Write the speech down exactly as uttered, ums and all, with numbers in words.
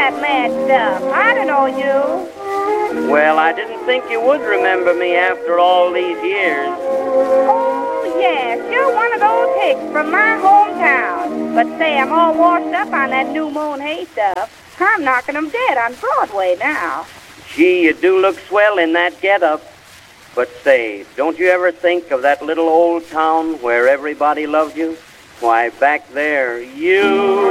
that mad stuff. I don't know you. Well, I didn't think you would remember me after all these years. Oh, yes, you're one of those hicks from my hometown. But say, I'm all washed up on that New Moon Hay stuff. I'm knocking 'em dead on Broadway now. Gee, you do look swell in that get-up. But say, don't you ever think of that little old town where everybody loved you? Why, back there, you...